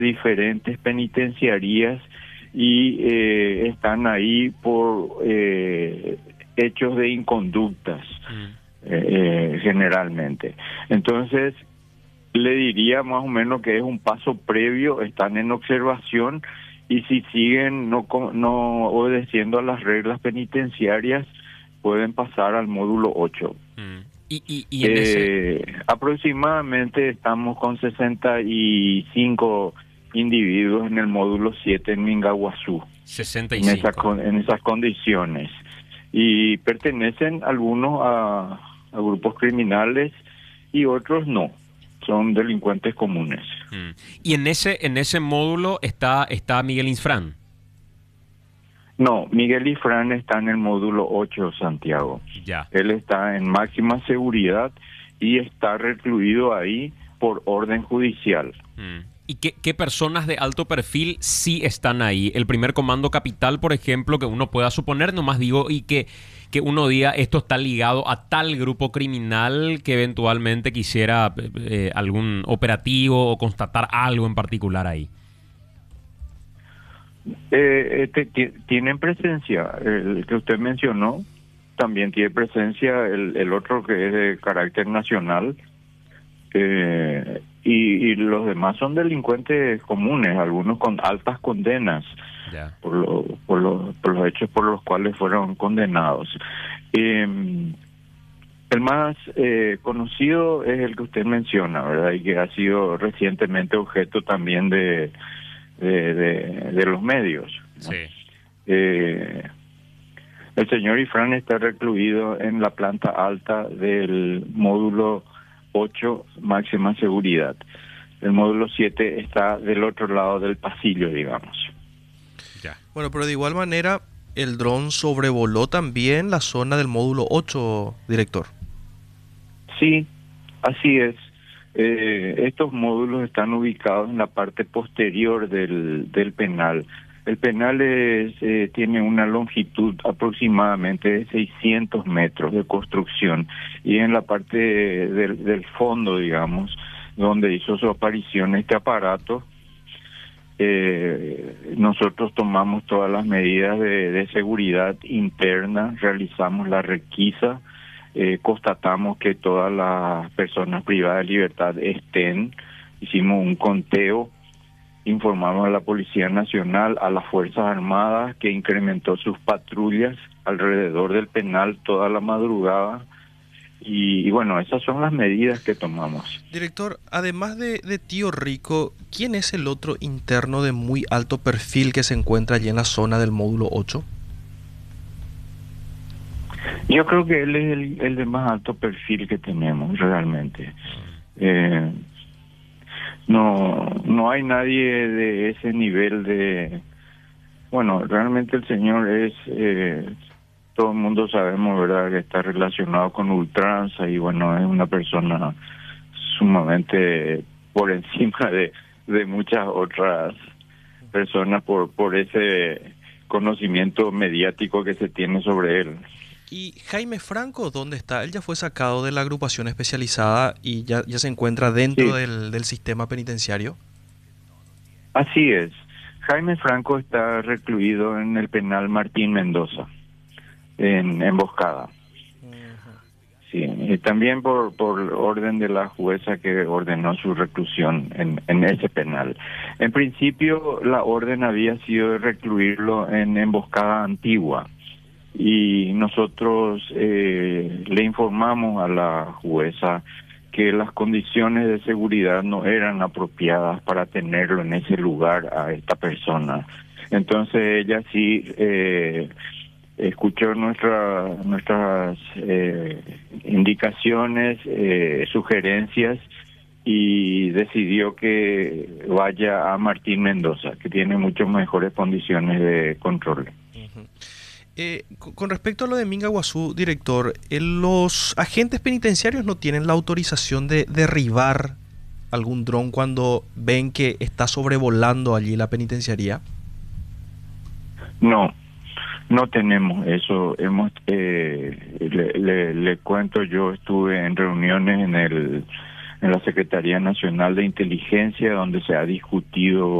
diferentes penitenciarías y están ahí por hechos de inconductas, generalmente. Entonces, le diría más o menos que es un paso previo, están en observación y si siguen no obedeciendo a las reglas penitenciarias, pueden pasar al módulo 8. Y en ese... Aproximadamente estamos con 65 individuos en el módulo 7 en Mingaguazú, 65. en esas condiciones. Y pertenecen algunos a grupos criminales y otros no, son delincuentes comunes. Y en ese módulo está Miguel Insfrán. No, Miguel Ifrán está en el módulo 8, Santiago. Ya. Él está en máxima seguridad y está recluido ahí por orden judicial. ¿Y qué personas de alto perfil sí están ahí? El primer comando capital, por ejemplo, que uno pueda suponer, nomás digo, y que uno diga esto está ligado a tal grupo criminal que eventualmente quisiera algún operativo o constatar algo en particular ahí. Tienen presencia, el que usted mencionó, también tiene presencia el otro que es de carácter nacional, y los demás son delincuentes comunes, algunos con altas condenas por los hechos por los cuales fueron condenados. El más conocido es el que usted menciona, ¿verdad? Y que ha sido recientemente objeto también de los medios, ¿no? Sí. El señor Ifrán está recluido en la planta alta del módulo 8, máxima seguridad. El módulo 7 está del otro lado del pasillo, digamos. Ya. Bueno, pero de igual manera, el dron sobrevoló también la zona del módulo 8, director. Sí, así es. Estos módulos están ubicados en la parte posterior del penal. El penal tiene una longitud aproximadamente de 600 metros de construcción y en la parte del fondo, digamos, donde hizo su aparición este aparato, nosotros tomamos todas las medidas de seguridad interna, realizamos la requisa, constatamos que todas las personas privadas de libertad estén, hicimos un conteo, informamos a la Policía Nacional, a las Fuerzas Armadas, que incrementó sus patrullas alrededor del penal toda la madrugada, y bueno, esas son las medidas que tomamos. Director, además de Tío Rico, ¿quién es el otro interno de muy alto perfil que se encuentra allí en la zona del módulo 8? Yo creo que él es el de más alto perfil que tenemos, realmente. No hay nadie de ese nivel de... Bueno, realmente el señor es... todo el mundo sabemos, ¿verdad?, que está relacionado con ultranza y bueno, es una persona sumamente por encima de muchas otras personas por ese conocimiento mediático que se tiene sobre él. ¿Y Jaime Franco dónde está? Él ya fue sacado de la agrupación especializada y ya se encuentra dentro Sí. del sistema penitenciario. Así es. Jaime Franco está recluido en el penal Martín Mendoza, en Emboscada. Sí, y también por orden de la jueza que ordenó su reclusión en ese penal. En principio, la orden había sido de recluirlo en Emboscada Antigua, y nosotros le informamos a la jueza que las condiciones de seguridad no eran apropiadas para tenerlo en ese lugar a esta persona. Entonces ella sí escuchó nuestras indicaciones, sugerencias, y decidió que vaya a Martín Mendoza, que tiene muchas mejores condiciones de control. Con respecto a lo de Mingaguazú, director, los agentes penitenciarios no tienen la autorización de derribar algún dron cuando ven que está sobrevolando allí la penitenciaría. No tenemos eso. Le cuento, yo estuve en reuniones en la Secretaría Nacional de Inteligencia, donde se ha discutido